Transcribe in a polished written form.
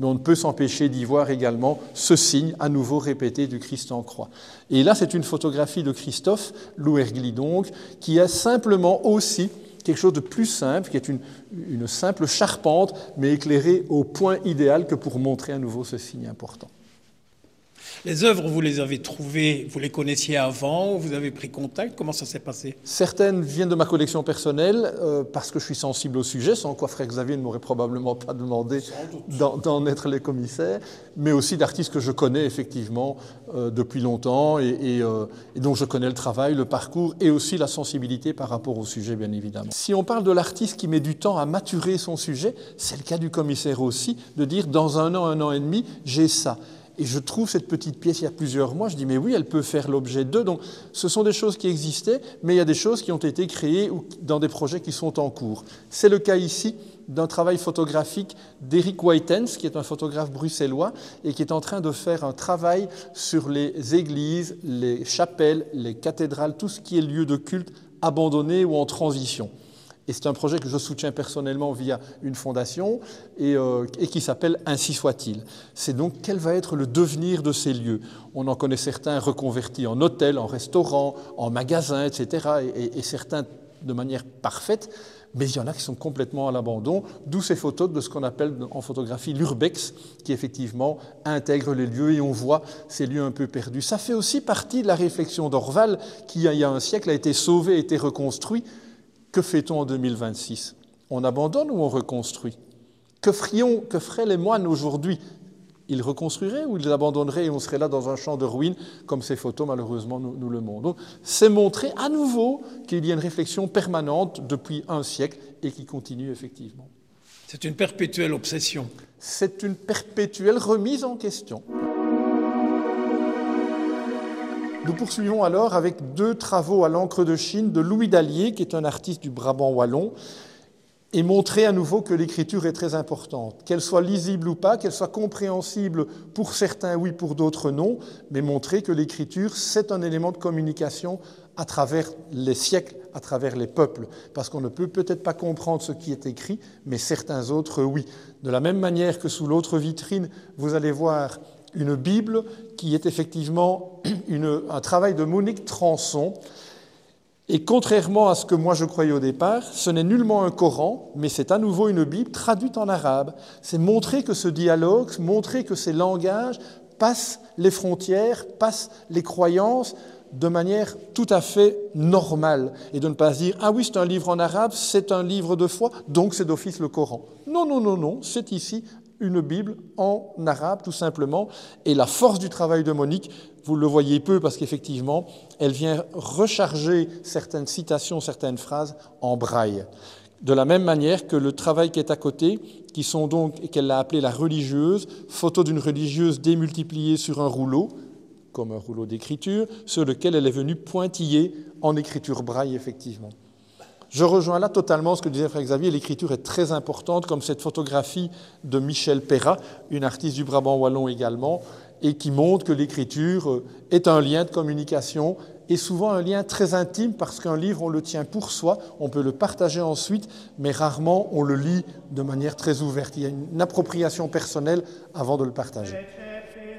mais on ne peut s'empêcher d'y voir également ce signe à nouveau répété du Christ en croix. Et là, c'est une photographie de Christophe Louergli, donc, qui a simplement aussi quelque chose de plus simple, qui est une simple charpente, mais éclairée au point idéal que pour montrer à nouveau ce signe important. Les œuvres, vous les avez trouvées, vous les connaissiez avant, vous avez pris contact, comment ça s'est passé? Certaines viennent de ma collection personnelle, parce que je suis sensible au sujet, sans quoi Frère Xavier ne m'aurait probablement pas demandé d'en être les commissaires, mais aussi d'artistes que je connais effectivement depuis longtemps et dont je connais le travail, le parcours et aussi la sensibilité par rapport au sujet, bien évidemment. Si on parle de l'artiste qui met du temps à maturer son sujet, c'est le cas du commissaire aussi, de dire dans un an et demi, j'ai ça. Et je trouve cette petite pièce il y a plusieurs mois, je dis mais oui, elle peut faire l'objet d'eux. Donc ce sont des choses qui existaient, mais il y a des choses qui ont été créées dans des projets qui sont en cours. C'est le cas ici d'un travail photographique d'Eric Whitens, qui est un photographe bruxellois et qui est en train de faire un travail sur les églises, les chapelles, les cathédrales, tout ce qui est lieu de culte abandonné ou en transition. Et c'est un projet que je soutiens personnellement via une fondation et qui s'appelle « Ainsi soit-il ». C'est donc quel va être le devenir de ces lieux. On en connaît certains reconvertis en hôtels, en restaurants, en magasins, etc. Et certains de manière parfaite, mais il y en a qui sont complètement à l'abandon, d'où ces photos de ce qu'on appelle en photographie l'urbex, qui effectivement intègre les lieux et on voit ces lieux un peu perdus. Ça fait aussi partie de la réflexion d'Orval, qui il y a un siècle a été sauvé, a été reconstruit. Que fait-on en 2026? On abandonne ou on reconstruit? Que feraient les moines aujourd'hui? Ils reconstruiraient ou ils abandonneraient et on serait là dans un champ de ruines, comme ces photos malheureusement nous le montrent. Donc, c'est montrer à nouveau qu'il y a une réflexion permanente depuis un siècle et qui continue effectivement. C'est une perpétuelle obsession. C'est une perpétuelle remise en question. Nous poursuivons alors avec 2 travaux à l'encre de Chine de Louis Dallier, qui est un artiste du Brabant wallon, et montrer à nouveau que l'écriture est très importante. Qu'elle soit lisible ou pas, qu'elle soit compréhensible pour certains oui, pour d'autres non, mais montrer que l'écriture, c'est un élément de communication à travers les siècles, à travers les peuples, parce qu'on ne peut peut-être pas comprendre ce qui est écrit, mais certains autres oui. De la même manière que sous l'autre vitrine, vous allez voir une Bible qui est effectivement un travail de Monique Transon. Et contrairement à ce que moi je croyais au départ, ce n'est nullement un Coran, mais c'est à nouveau une Bible traduite en arabe. C'est montrer que ce dialogue, montrer que ces langages passent les frontières, passent les croyances de manière tout à fait normale. Et de ne pas se dire « Ah oui, c'est un livre en arabe, c'est un livre de foi, donc c'est d'office le Coran ». Non, non, non, non, c'est ici une Bible en arabe, tout simplement. Et la force du travail de Monique, vous le voyez peu parce qu'effectivement, elle vient recharger certaines citations, certaines phrases en braille. De la même manière que le travail qui est à côté, qui sont donc, et qu'elle l'a appelé la religieuse, photo d'une religieuse démultipliée sur un rouleau, comme un rouleau d'écriture, sur lequel elle est venue pointiller en écriture braille, effectivement. Je rejoins là totalement ce que disait Frère Xavier, l'écriture est très importante, comme cette photographie de Michel Perrat, une artiste du Brabant wallon également, et qui montre que l'écriture est un lien de communication, et souvent un lien très intime, parce qu'un livre, on le tient pour soi, on peut le partager ensuite, mais rarement on le lit de manière très ouverte. Il y a une appropriation personnelle avant de le partager.